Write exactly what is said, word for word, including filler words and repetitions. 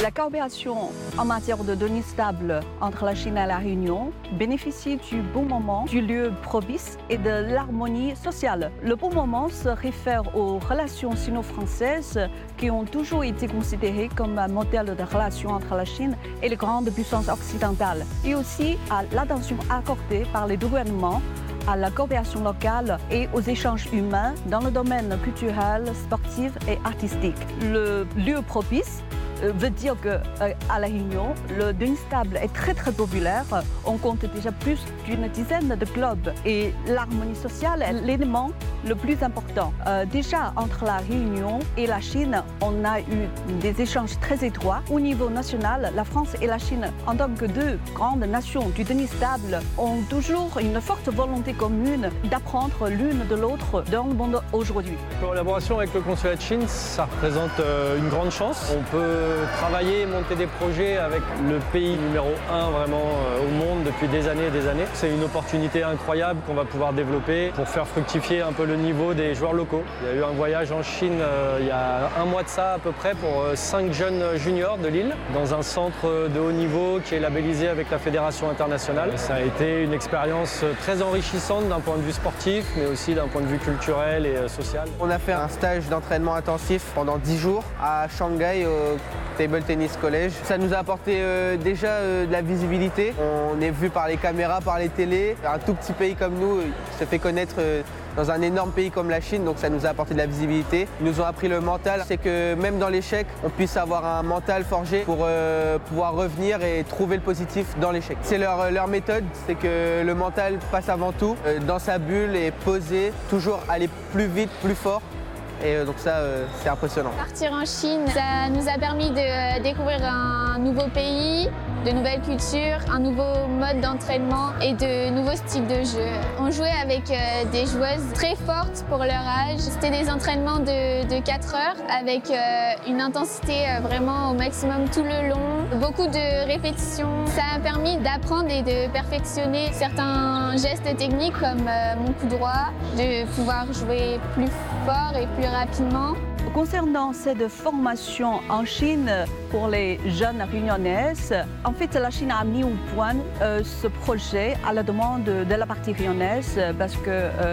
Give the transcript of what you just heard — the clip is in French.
La coopération en matière de données stables entre la Chine et la Réunion bénéficie du bon moment, du lieu propice et de l'harmonie sociale. Le bon moment se réfère aux relations sino-françaises qui ont toujours été considérées comme un modèle de relations entre la Chine et les grandes puissances occidentales, et aussi à l'attention accordée par les gouvernements à la coopération locale et aux échanges humains dans le domaine culturel, sportif et artistique. Le lieu propice veut dire qu'à La Réunion, le données stable est très très populaire. On compte déjà plus d'une dizaine de clubs et l'harmonie sociale est l'élément le plus important. Euh, déjà, entre La Réunion et la Chine, on a eu des échanges très étroits. Au niveau national, la France et la Chine, en tant que deux grandes nations du données stable, ont toujours une forte volonté commune d'apprendre l'une de l'autre dans le monde aujourd'hui. La collaboration avec le consulat de Chine, ça représente une grande chance. On peut travailler et monter des projets avec le pays numéro un vraiment au monde depuis des années et des années. C'est une opportunité incroyable qu'on va pouvoir développer pour faire fructifier un peu le niveau des joueurs locaux. Il y a eu un voyage en Chine euh, il y a un mois de ça à peu près pour euh, cinq jeunes juniors de Lille dans un centre de haut niveau qui est labellisé avec la Fédération internationale. Ça a été une expérience très enrichissante d'un point de vue sportif mais aussi d'un point de vue culturel et euh, social. On a fait un stage d'entraînement intensif pendant dix jours à Shanghai au Table Tennis College. Ça nous a apporté euh, déjà euh, de la visibilité. On est vu par les caméras, par les télés. Un tout petit pays comme nous euh, se fait connaître euh, dans un énorme pays comme la Chine, donc ça nous a apporté de la visibilité. Ils nous ont appris le mental, c'est que même dans l'échec, on puisse avoir un mental forgé pour euh, pouvoir revenir et trouver le positif dans l'échec. C'est leur, leur méthode, c'est que le mental passe avant tout, euh, dans sa bulle et poser, toujours aller plus vite, plus fort. Et donc ça, euh, c'est impressionnant. Partir en Chine, ça nous a permis de découvrir un nouveau pays, de nouvelles cultures, un nouveau mode d'entraînement et de nouveaux styles de jeu. On jouait avec euh, des joueuses très fortes pour leur âge. C'était des entraînements de, de quatre heures avec euh, une intensité euh, vraiment au maximum tout le long, beaucoup de répétitions. Ça a permis d'apprendre et de perfectionner certains gestes techniques comme euh, mon coup droit, de pouvoir jouer plus fort et plus rapidement. Concernant cette formation en Chine pour les jeunes réunionnaises, en fait, la Chine a mis au point euh, ce projet à la demande de la partie réunionnaise parce que euh,